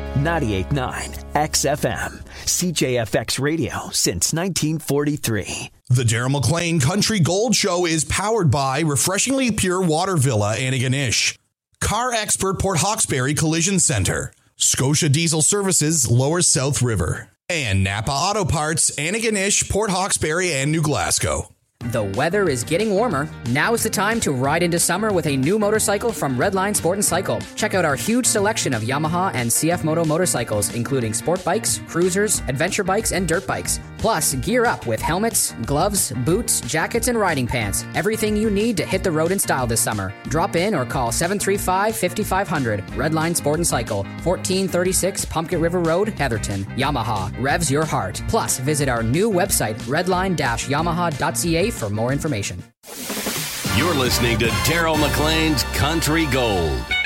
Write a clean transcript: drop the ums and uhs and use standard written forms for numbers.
98.9 XFM. CJFX Radio since 1943. The Daryl McClain Country Gold Show is powered by Refreshingly Pure Water Villa, Antigonish, Car Expert Port Hawkesbury Collision Center, Scotia Diesel Services, Lower South River, and Napa Auto Parts, Antigonish, Port Hawkesbury, and New Glasgow. The weather is getting warmer. Now is the time to ride into summer with a new motorcycle from Redline Sport & Cycle. Check out our huge selection of Yamaha and CF Moto motorcycles, including sport bikes, cruisers, adventure bikes, and dirt bikes. Plus, gear up with helmets, gloves, boots, jackets, and riding pants. Everything you need to hit the road in style this summer. Drop in or call 735-5500. Redline Sport & Cycle, 1436 Pumpkin River Road, Heatherton. Yamaha, revs your heart. Plus, visit our new website, redline-yamaha.ca for more information. You're listening to Daryl McClain's Country Gold.